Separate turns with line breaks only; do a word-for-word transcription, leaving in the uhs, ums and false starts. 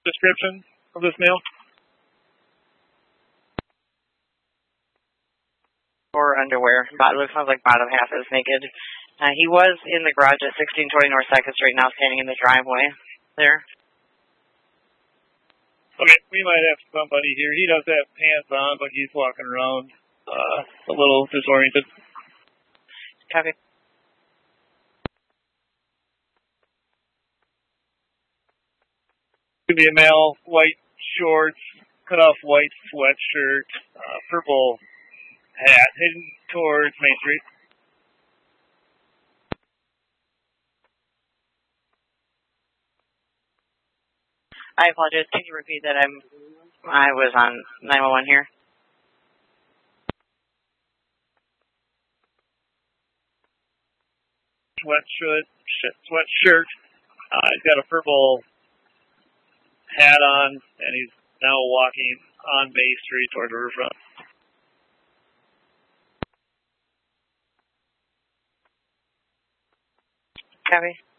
description of this male?
Or underwear. But looks like bottom half is naked. Uh, he was in the garage at sixteen twenty North second Street, now standing in the driveway there.
Okay, we might have somebody here. He does have pants on, but he's walking around uh, a little disoriented.
Copy.
Could be a male, white shorts, cut off white sweatshirt, uh, purple hat, heading towards Main Street.
I apologize. Can you repeat that? I'm, I was on nine one one here.
Sweatshirt, sweatshirt. Uh, he's got a purple hat on, and he's now walking on Bay Street towards the riverfront.
Copy.